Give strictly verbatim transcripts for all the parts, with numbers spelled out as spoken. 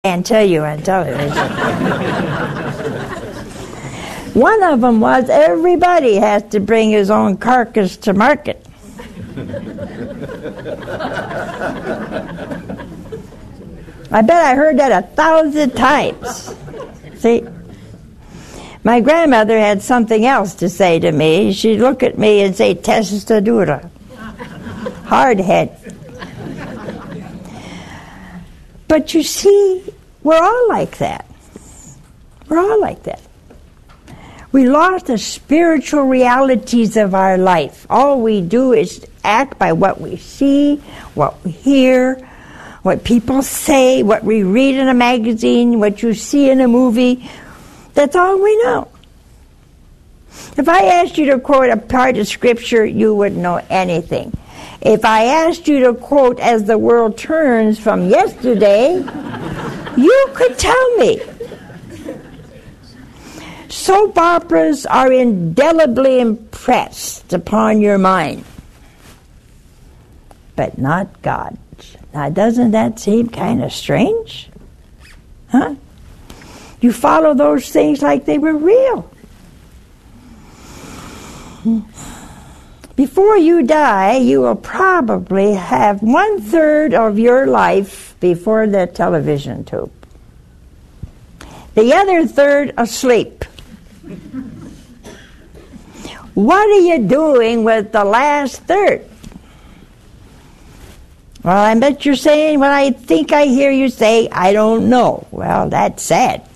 can't tell you on television. One of them was everybody has to bring his own carcass to market. I bet I heard that a thousand times. See? My grandmother had something else to say to me. She'd look at me and say, testa dura. Hard head. But you see, we're all like that. We're all like that. We lost the spiritual realities of our life. All we do is act by what we see, what we hear, what people say, what we read in a magazine, what you see in a movie. That's all we know. If I asked you to quote a part of Scripture, you wouldn't know anything. If I asked you to quote As the World Turns from yesterday, you could tell me. Soap operas are indelibly impressed upon your mind, but not God. Now, doesn't that seem kind of strange? Huh? You follow those things like they were real. Before you die, you will probably have one third of your life before the television tube. The other third asleep. What are you doing with the last third? Well, I bet you're saying what I think I hear you say, I don't know. Well, that's sad.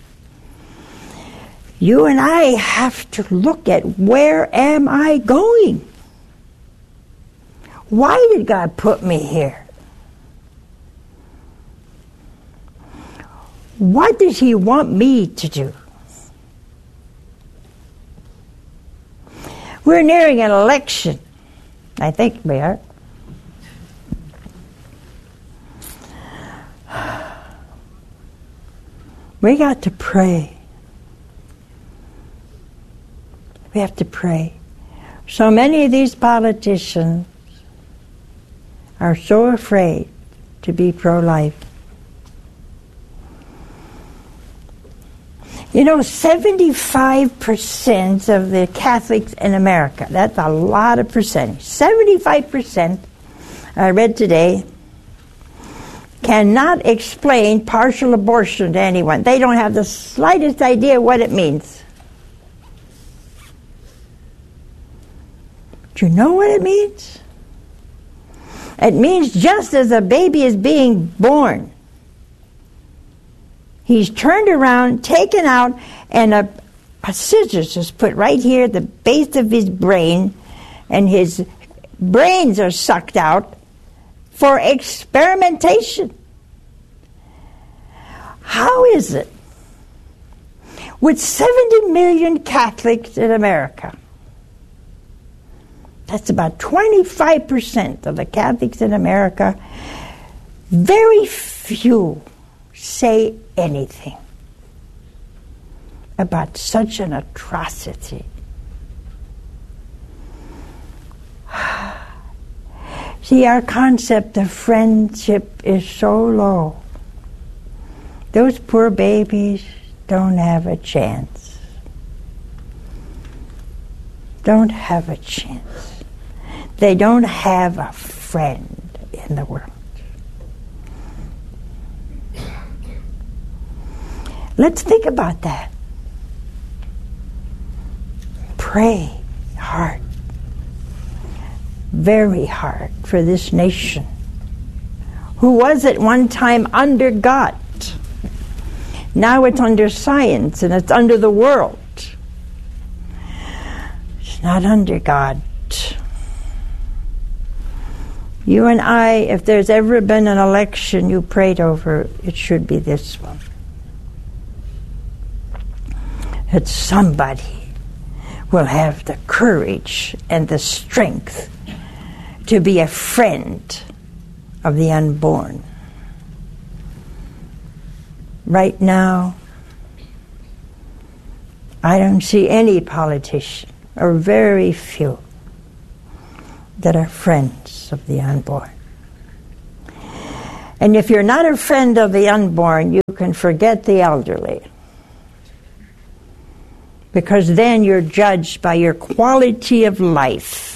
You and I have to look at, where am I going? Why did God put me here? What does He want me to do? We're nearing an election. I think we are. We got to pray. We have to pray. So many of these politicians are so afraid to be pro-life. You know, seventy-five percent of the Catholics in America, that's a lot of percentage, seventy-five percent, I read today, cannot explain partial abortion to anyone. They don't have the slightest idea what it means. Do you know what it means? It means just as a baby is being born, he's turned around, taken out, and a, a scissors is put right here at the base of his brain, and his brains are sucked out for experimentation. How is it, with seventy million Catholics in America, that's about twenty-five percent of the Catholics in America, very few say anything about such an atrocity? See, our concept of friendship is so low. Those poor babies don't have a chance. Don't have a chance. They don't have a friend in the world. Let's think about that. Pray hard, very hard, for this nation, who was at one time under God. Now it's under science and it's under the world. It's not under God. You and I, if there's ever been an election you prayed over, it should be this one. That somebody will have the courage and the strength to be a friend of the unborn. Right now, I don't see any politician, or very few, that are friends of the unborn. And if you're not a friend of the unborn, you can forget the elderly. Because then you're judged by your quality of life.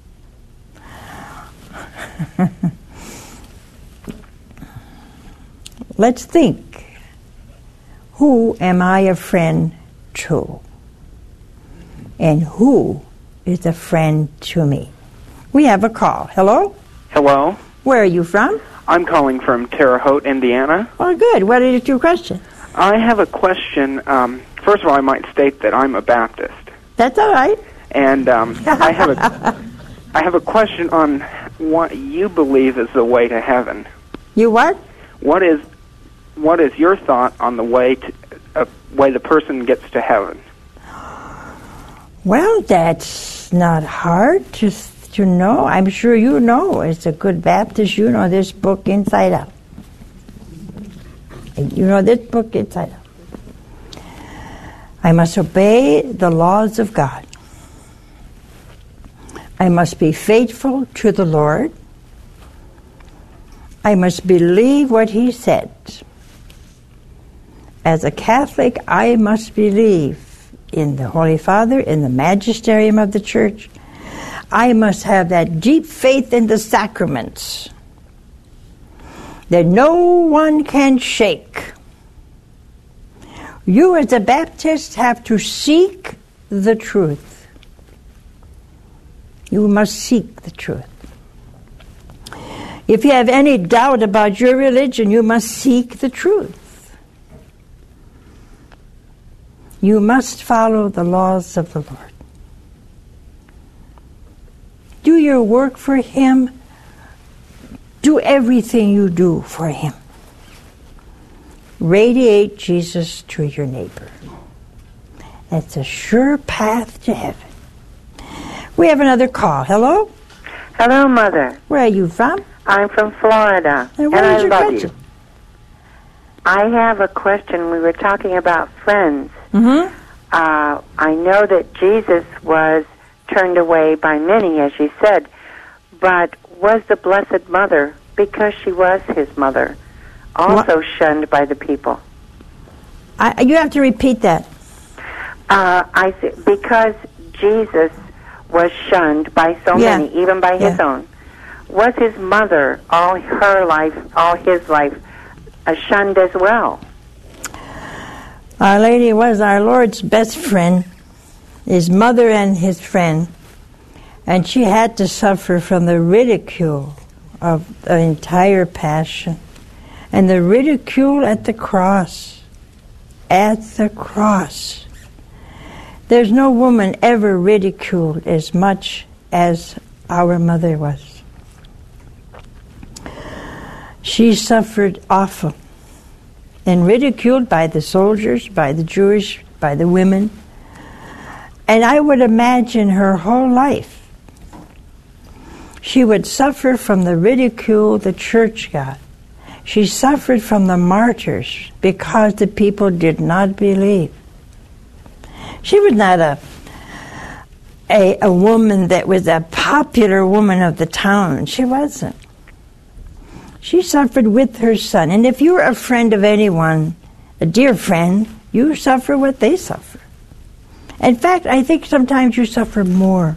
Let's think. Who am I a friend to? And who is a friend to me? We have a call. Hello? Hello. Where are you from? I'm calling from Terre Haute, Indiana. Oh, good. What is your question? I have a question. Um, first of all, I might state that I'm a Baptist. That's all right. And um, I have a I have a question on what you believe is the way to heaven. You what? What is what is your thought on the way to uh, way the person gets to heaven? Well, that's not hard to to know. I'm sure you know. As a good Baptist, you know this book inside out. You know this book inside out. I must obey the laws of God. I must be faithful to the Lord. I must believe what He said. As a Catholic, I must believe in the Holy Father, in the magisterium of the Church. I must have that deep faith in the sacraments that no one can shake. You as a Baptist have to seek the truth. You must seek the truth. If you have any doubt about your religion, you must seek the truth. You must follow the laws of the Lord. Do your work for Him. Do everything you do for Him. Radiate Jesus to your neighbor. That's a sure path to heaven. We have another call. Hello? Hello, Mother. Where are you from? I'm from Florida, And what and is I your love question? you. I have a question. We were talking about friends. Mm-hmm. Uh, I know that Jesus was turned away by many, as you said, but was the Blessed Mother, because she was His mother, also what? shunned by the people? I, you have to repeat that. Uh, I th- because Jesus was shunned by so yeah. many, even by yeah. His own. Was His mother, all her life, all His life, uh, shunned as well? Our Lady was our Lord's best friend, His mother and His friend, and she had to suffer from the ridicule of the entire Passion, and the ridicule at the cross. At the cross. There's no woman ever ridiculed as much as our mother was. She suffered awful and ridiculed by the soldiers, by the Jewish, by the women. And I would imagine her whole life, she would suffer from the ridicule the church got. She suffered from the martyrs because the people did not believe. She was not a, a, a woman that was a popular woman of the town. She wasn't. She suffered with her son. And if you're a friend of anyone, a dear friend, you suffer what they suffer. In fact, I think sometimes you suffer more.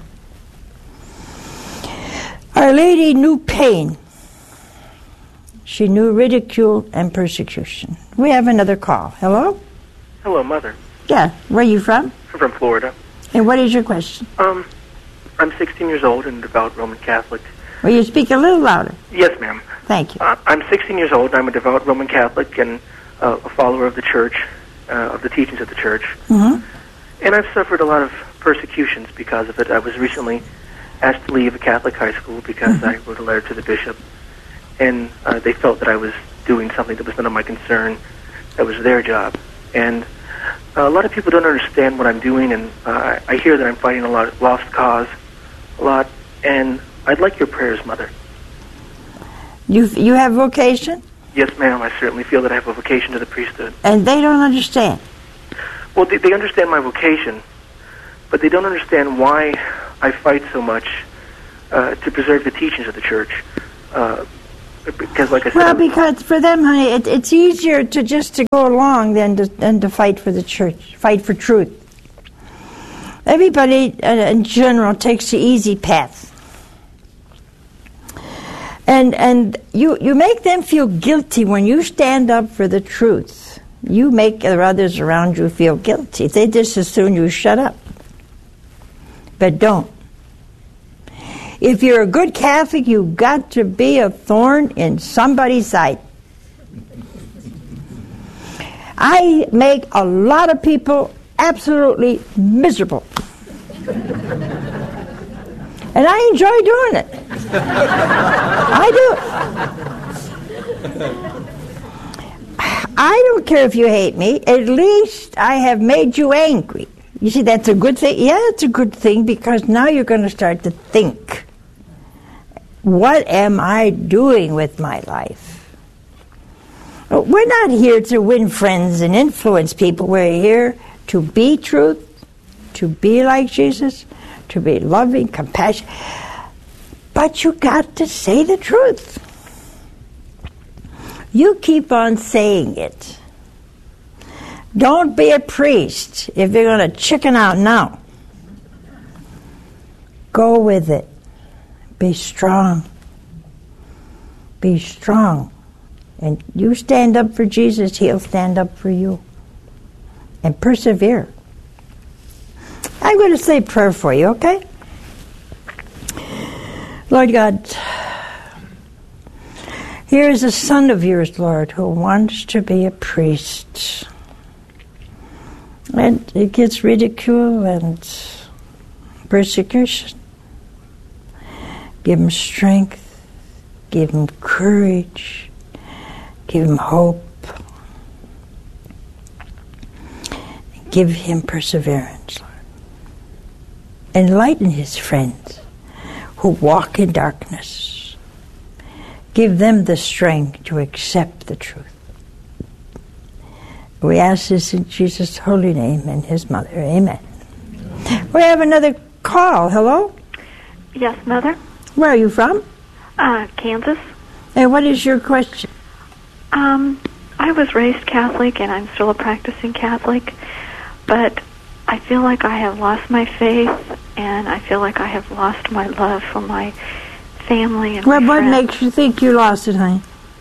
Our Lady knew pain. She knew ridicule and persecution. We have another call. Hello? Hello, Mother. Yeah. Where are you from? I'm from Florida. And what is your question? Um, I'm sixteen years old and devout Roman Catholic. Will you speak a little louder? Yes, ma'am. Thank you. Uh, I'm sixteen years old. I'm a devout Roman Catholic and uh, a follower of the Church, uh, of the teachings of the Church. Mm-hmm. And I've suffered a lot of persecutions because of it. I was recently asked to leave a Catholic high school because mm-hmm. I wrote a letter to the bishop, and uh, they felt that I was doing something that was none of my concern. That was their job. And uh, a lot of people don't understand what I'm doing, and uh, I hear that I'm fighting a lot, lost cause, a lot, and I'd like your prayers, Mother. You you have vocation? Yes, ma'am. I certainly feel that I have a vocation to the priesthood. And they don't understand? Well, they, they understand my vocation, but they don't understand why I fight so much uh, to preserve the teachings of the Church. Uh, Because, like I said, Well, I'm- because for them, honey, it, it's easier to just to go along than to, than to fight for the church, fight for truth. Everybody, uh, in general, takes the easy path. And and you, you make them feel guilty when you stand up for the truth. You make the others around you feel guilty. They just as soon you shut up. But don't. If you're a good Catholic, you've got to be a thorn in somebody's side. I make a lot of people absolutely miserable. And I enjoy doing it. I do. I don't care if you hate me. At least I have made you angry. You see, that's a good thing. Yeah, it's a good thing because now you're going to start to think. What am I doing with my life? We're not here to win friends and influence people. We're here to be truth, to be like Jesus, to be loving, compassionate. But you got to say the truth. You keep on saying it. Don't be a priest if you're going to chicken out now. Go with it. Be strong. Be strong. And you stand up for Jesus, He'll stand up for you. And persevere. I'm going to say a prayer for you, okay? Lord God, here is a son of yours, Lord, who wants to be a priest. And it gets ridicule and persecution. Give him strength. Give him courage. Give him hope. Give him perseverance, Lord. Enlighten his friends who walk in darkness. Give them the strength to accept the truth. We ask this in Jesus' holy name and his mother. Amen. We have another call. Hello? Yes, Mother. Where are you from? Uh, Kansas. And what is your question? Um, I was raised Catholic, and I'm still a practicing Catholic, but I feel like I have lost my faith, and I feel like I have lost my love for my family and Well, my what friends. makes you think you lost it, honey?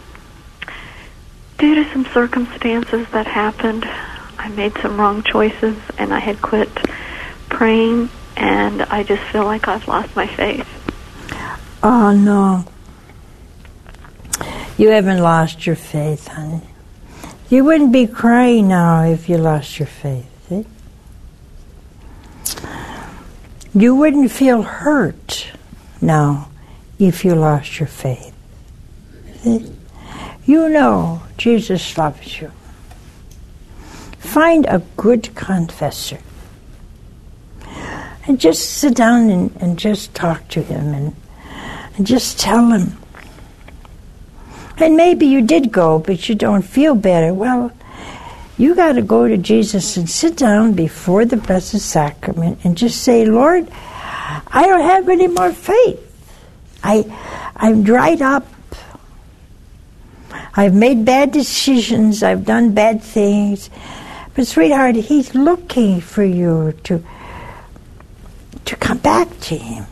Due to some circumstances that happened, I made some wrong choices, and I had quit praying, and I just feel like I've lost my faith. Oh, no. You haven't lost your faith, honey. You wouldn't be crying now if you lost your faith. See? You wouldn't feel hurt now if you lost your faith. See? You know Jesus loves you. Find a good confessor. And just sit down and, and just talk to him and, and just tell him. And maybe you did go, but you don't feel better. Well, you got to go to Jesus and sit down before the Blessed Sacrament and just say, Lord, I don't have any more faith. I, I'm dried up. I've made bad decisions. I've done bad things. But, sweetheart, he's looking for you to, to come back to him.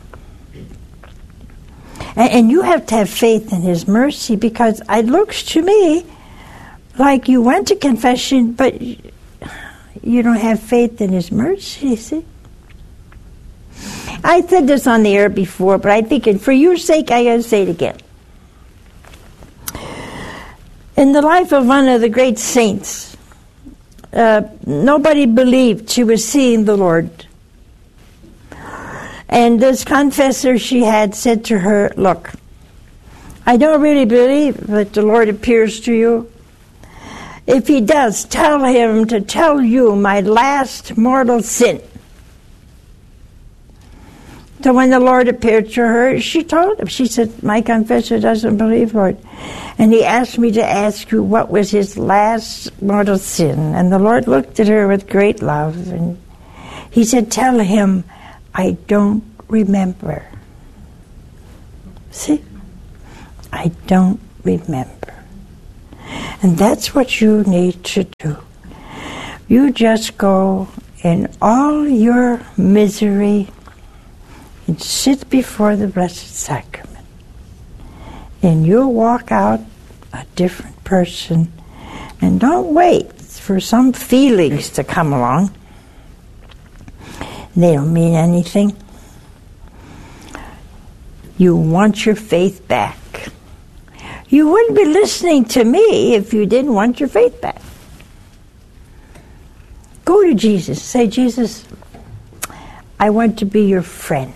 And, and you have to have faith in his mercy, because it looks to me like you went to confession, but you don't have faith in his mercy, see? I said this on the air before, but I think for your sake, I got to say it again. In the life of one of the great saints, uh, nobody believed she was seeing the Lord. And this confessor she had said to her, look, I don't really believe that the Lord appears to you. If he does, tell him to tell you my last mortal sin. So when the Lord appeared to her, she told him, she said, my confessor doesn't believe, Lord. And he asked me to ask you what was his last mortal sin. And the Lord looked at her with great love, and he said, tell him, I don't remember. See? I don't remember. And that's what you need to do. You just go in all your misery and sit before the Blessed Sacrament. And you'll walk out a different person. And don't wait for some feelings to come along. They don't mean anything. You want your faith back. You wouldn't be listening to me if you didn't want your faith back. Go to Jesus. Say, Jesus, I want to be your friend.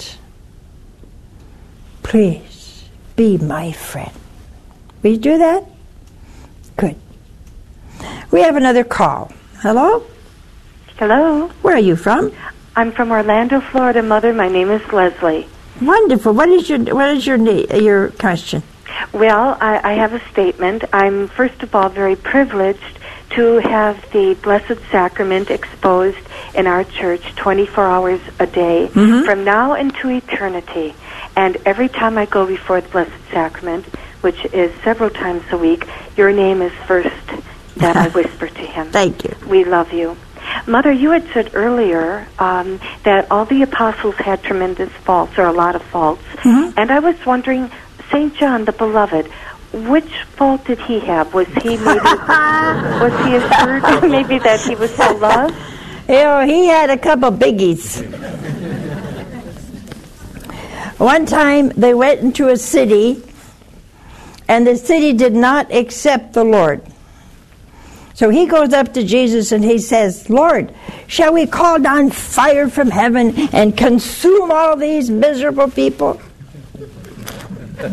Please be my friend. Will you do that? Good. We have another call. Hello? Hello. Where are you from? I'm from Orlando, Florida, Mother. My name is Leslie. Wonderful. What is your What is your your question? Well, I, I have a statement. I'm first of all very privileged to have the Blessed Sacrament exposed in our church twenty-four hours a day, mm-hmm. from now into eternity. And every time I go before the Blessed Sacrament, which is several times a week, your name is first that I whisper to him. Thank you. We love you. Mother, you had said earlier um, that all the apostles had tremendous faults, or a lot of faults. Mm-hmm. And I was wondering, Saint John the Beloved, which fault did he have? Was he maybe was he assured maybe that he was so loved? You know, he had a couple biggies. One time they went into a city, and the city did not accept the Lord. So he goes up to Jesus and he says, Lord, shall we call down fire from heaven and consume all these miserable people? He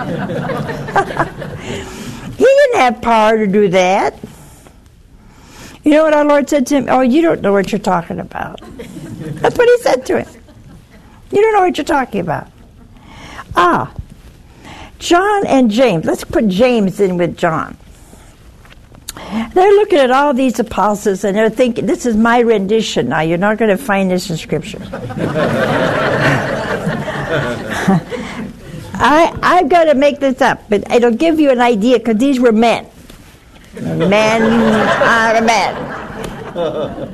didn't have power to do that. You know what our Lord said to him? Oh, you don't know what you're talking about. That's what he said to him. You don't know what you're talking about. Ah, John and James. Let's put James in with John. They're looking at all these apostles and they're thinking, this is my rendition. Now, you're not going to find this in Scripture. I, I've got to make this up, but it'll give you an idea, because these were men. Men are men.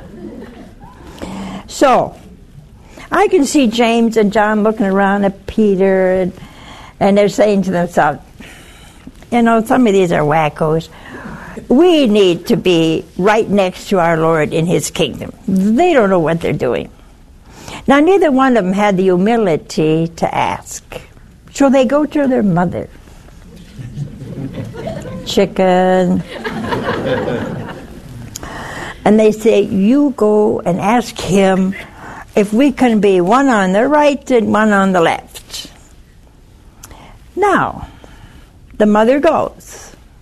So, I can see James and John looking around at Peter, and, and they're saying to themselves, you know, some of these are wackos. We need to be right next to our Lord in His kingdom. They don't know what they're doing. Now, neither one of them had the humility to ask. So they go to their mother. Chicken. And they say, you go and ask him if we can be one on the right and one on the left. Now, the mother goes.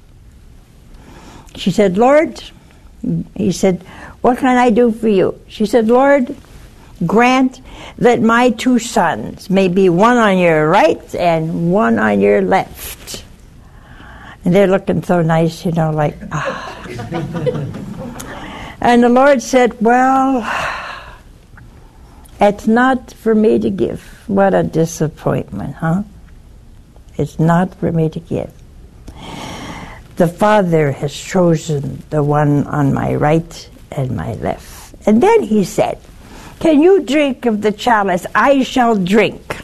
She said, Lord, he said, what can I do for you? She said, Lord, grant that my two sons may be one on your right and one on your left. And they're looking so nice, you know, like, ah. And the Lord said, well, it's not for me to give. What a disappointment, huh? It's not for me to give. The Father has chosen the one on my right and my left. And then he said, can you drink of the chalice? I shall drink.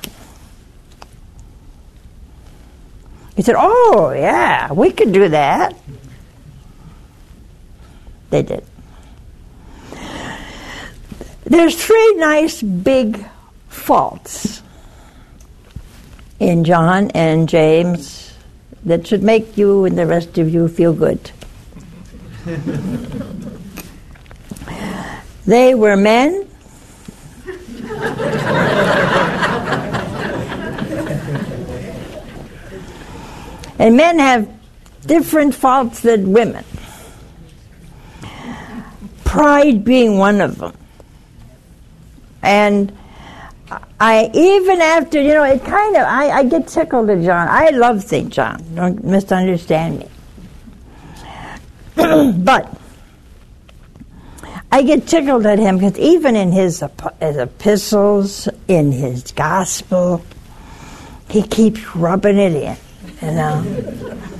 He said, oh, yeah, we could do that. They did. There's three nice big faults in John and James that should make you and the rest of you feel good. They were men. And men have different faults than women. Pride being one of them. And I, even after, you know, it kind of, I, I get tickled at John. I love Saint John. Don't misunderstand me. But I get tickled at him because even in his, his epistles, in his gospel, he keeps rubbing it in, you know.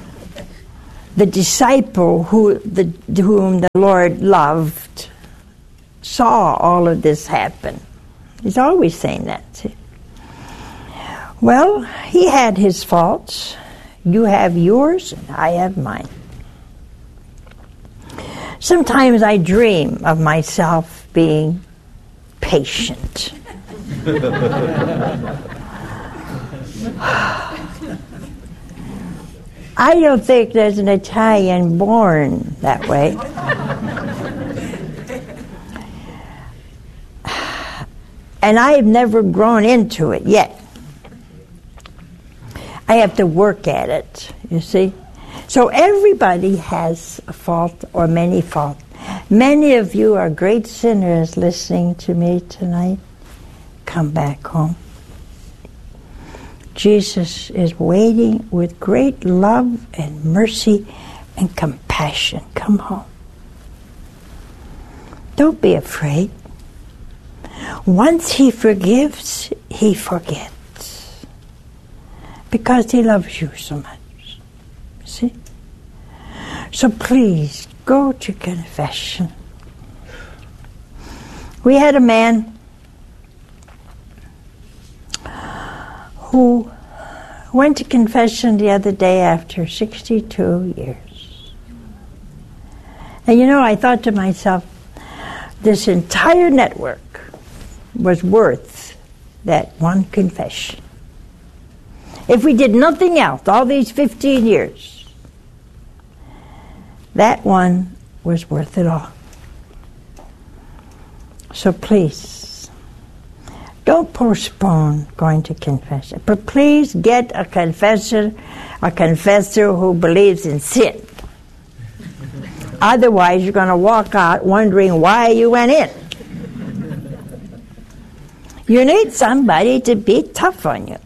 the disciple who the, whom the Lord loved saw all of this happen. He's always saying that. See? Well, he had his faults. You have yours, and I have mine. Sometimes I dream of myself being patient. I don't think there's an Italian born that way. And I have never grown into it yet. I have to work at it, you see. So everybody has a fault or many faults. Many of you are great sinners listening to me tonight. Come back home. Jesus is waiting with great love and mercy and compassion. Come home. Don't be afraid. Once he forgives, he forgets. Because he loves you so much. See? So please, go to confession. We had a man who went to confession the other day after sixty-two years. And you know, I thought to myself, this entire network was worth that one confession. If we did nothing else, all these fifteen years, that one was worth it all. So please, don't postpone going to confession. But please get a confessor, a confessor who believes in sin. Otherwise, you're going to walk out wondering why you went in. You need somebody to be tough on you.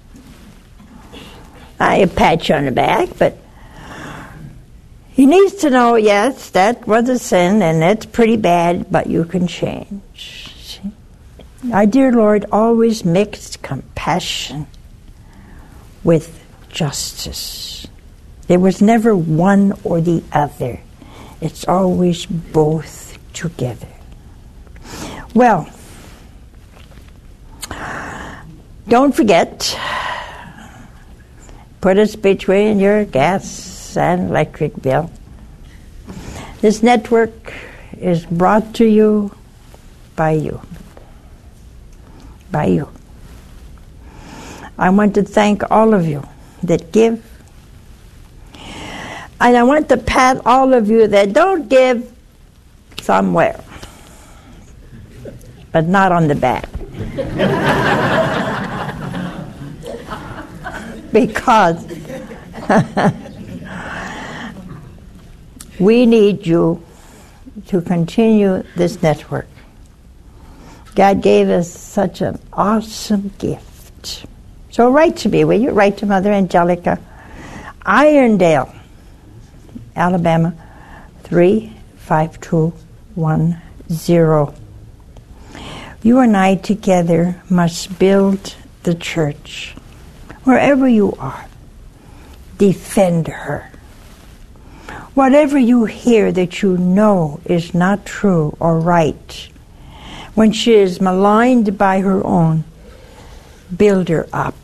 I pat you on the back, but he needs to know, yes, that was a sin, and it's pretty bad, but you can change. See? Our dear Lord always mixed compassion with justice. There was never one or the other. It's always both together. Well, don't forget, put us between your gas and electric bill. This network is brought to you by you. By you. I want to thank all of you that give. And I want to pat all of you that don't give somewhere, but not on the back. Because we need you to continue this network. God gave us such an awesome gift. So write to me, will you? Write to Mother Angelica, Irondale, Alabama, three five two one zero. You and I together must build the church. Wherever you are, defend her. Whatever you hear that you know is not true or right, when she is maligned by her own, build her up.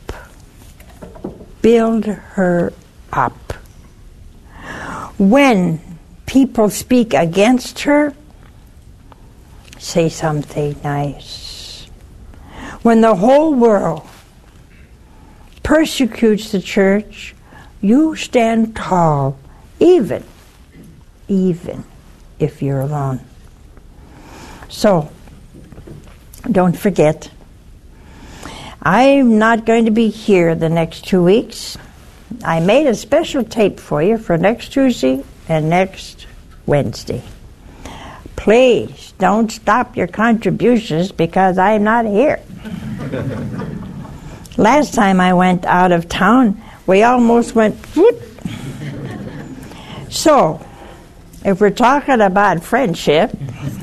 Build her up. When people speak against her, say something nice. When the whole world persecutes the church, you stand tall, even, even if you're alone. So, don't forget, I'm not going to be here the next two weeks. I made a special tape for you for next Tuesday and next Wednesday. Please don't stop your contributions because I'm not here. Last time I went out of town, we almost went whoop. So, if we're talking about friendship,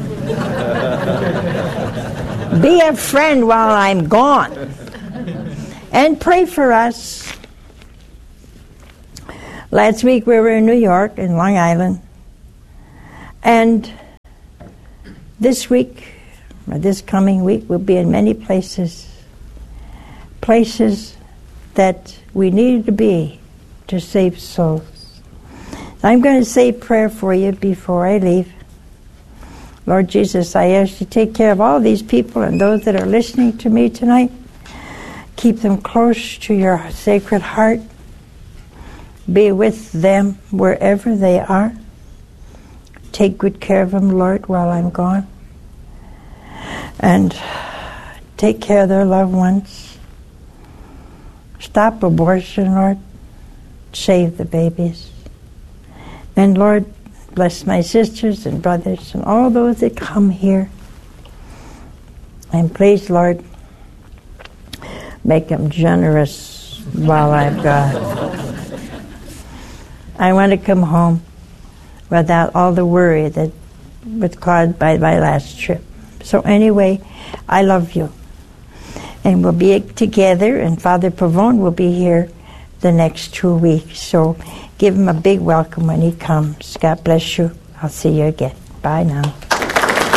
be a friend while I'm gone. And pray for us. Last week we were in New York, in Long Island. And this week, or this coming week, we'll be in many places. Places that we need to be to save souls. I'm going to say a prayer for you before I leave. Lord Jesus, I ask you to take care of all these people and those that are listening to me tonight. Keep them close to your sacred heart. Be with them wherever they are. Take good care of them, Lord, while I'm gone. And take care of their loved ones. Stop abortion, Lord. Save the babies. And Lord, bless my sisters and brothers and all those that come here. And please, Lord, make them generous while I'm gone. I want to come home without all the worry that was caused by my last trip. So anyway, I love you. And we'll be together, and Father Pavone will be here the next two weeks. So give him a big welcome when he comes. God bless you. I'll see you again. Bye now.